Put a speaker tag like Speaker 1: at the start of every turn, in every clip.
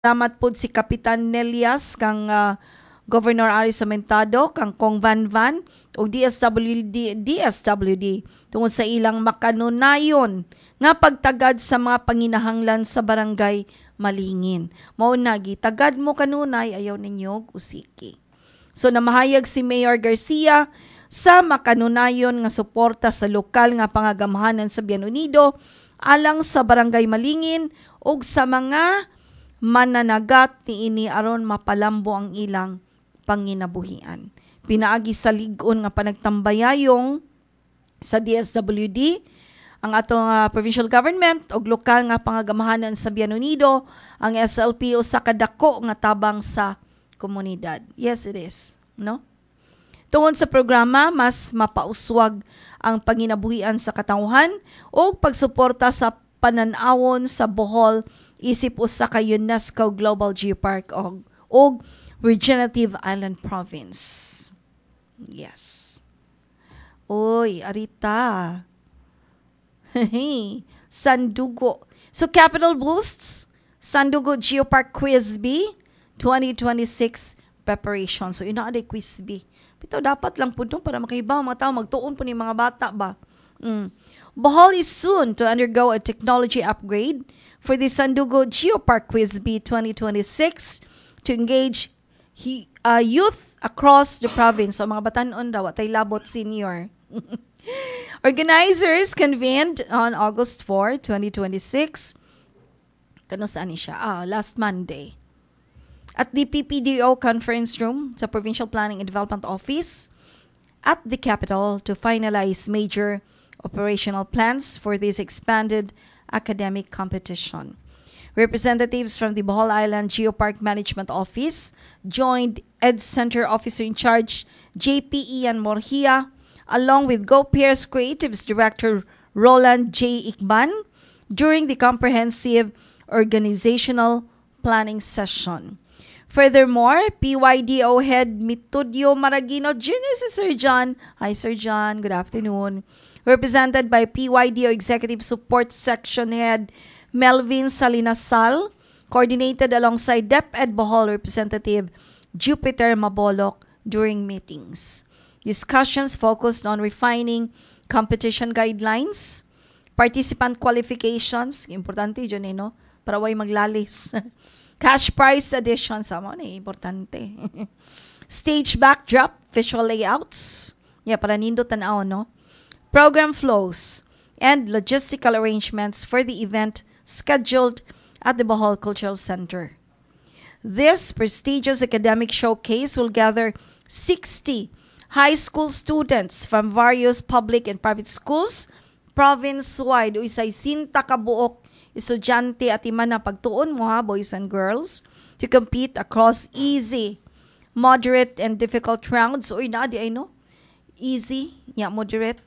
Speaker 1: Salamat po si Kapitan Nelias kang Governor Ari Samentado, kang Kong Van Van o DSWD tungod sa ilang makanunayon nga pagtagad sa mga panginahanglan sa barangay Malingin. Mao nagi tagad mo kanunay ayaw ninyo usiki. So namahayag si Mayor Garcia sa makanunayon nga suporta sa lokal nga pangagamhanan sa Bian Unido alang sa barangay Malingin ug sa mga mananagat ni ini aron mapalambo ang ilang panginabuhian. Pinaagi sa ligon nga panagtambayayong sa DSWD, ang atong provincial government o lokal nga pangagamahanan sa Bian Unido, ang SLP o sa kadako nga tabang sa komunidad. Yes, it is. No? Tungod sa programa, mas mapauswag ang panginabuhian sa katawhan o pagsuporta sa pananawon sa Bohol isip usa ka UNESCO Global Geopark o Regenerative Island Province. Yes. Oy, arita. Sandugo. So capital boosts, Sandugo Geopark Quiz B 2026 preparation. So ina aday quiz B. Bitaw dapat lang pud para makahibaw mga tao magtuon po ni mga bata ba. Bohol is soon to undergo a technology upgrade for the Sandugo Geopark Quiz B 2026 to engage youth across the province. So mga batanon daw, tay labot senior. Organizers convened on August 4, 2026. Kano saan ni siya? Last Monday. At the PPDO conference room sa Provincial Planning and Development Office at the capital to finalize major operational plans for this expanded academic competition. Representatives from the Bohol Island Geopark Management Office joined Ed Center Officer in Charge JP Ian Morhia along with GoPairs Creatives Director Roland J. Ikban during the comprehensive organizational planning session. Furthermore, PYDO Head Mitudio Maragino Jr. si Sir John. Hi Sir John, good afternoon. Represented by PYDO Executive Support Section Head Melvin Salinasal, coordinated alongside DepEd Bohol Representative Jupiter Mabolok during meetings. Discussions focused on refining competition guidelines, participant qualifications, importante dyan no? Para way maglalis. Cash prize additions, sama na importante. Stage backdrop, visual layouts, para nindo tanaw, no? Program flows, and logistical arrangements for the event scheduled at the Bohol Cultural Center. This prestigious academic showcase will gather 60 high school students from various public and private schools, province-wide, o isay sinta kabuok estudyante at iman na pagtuon mo ha, boys and girls, to compete across easy, moderate, and difficult rounds. Uy, na, di ay no? Easy, moderate.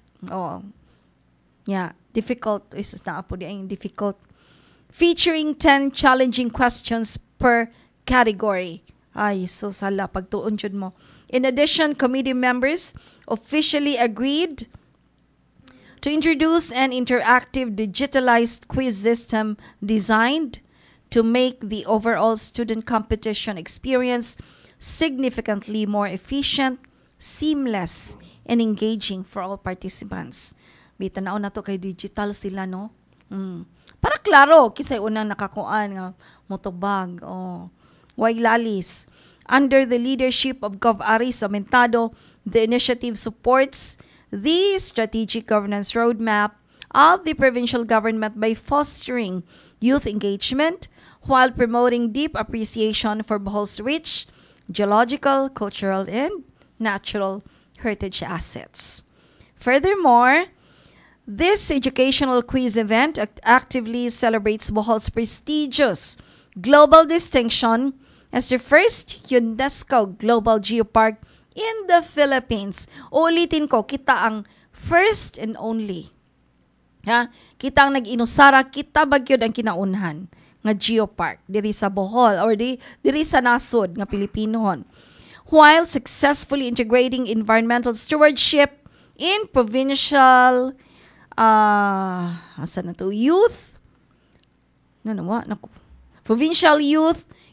Speaker 1: Difficult. Is na po di ay difficult. Featuring 10 challenging questions per category. Ay, so sala, pagtuon jud mo. In addition, committee members officially agreed to introduce an interactive digitalized quiz system designed to make the overall student competition experience significantly more efficient, seamless, and engaging for all participants. Bitanaw na to kay digital sila, no? Para klaro, kisay unang nakakuan nga motobag. Way lalis. Under the leadership of Gov. Ari Samentado, the initiative supports the strategic governance roadmap of the provincial government by fostering youth engagement while promoting deep appreciation for Bohol's rich geological, cultural, and natural heritage assets. Furthermore, this educational quiz event actively celebrates Bohol's prestigious global distinction as the first UNESCO Global Geopark in the Philippines. Ulitin ko, kita ang first and only. Kita ang nag-inusara, kita bagyod ang kinaunhan nga geopark diri sa Bohol or diri sa nasod nga Pilipinohon. While successfully integrating environmental stewardship in provincial youth provincial youth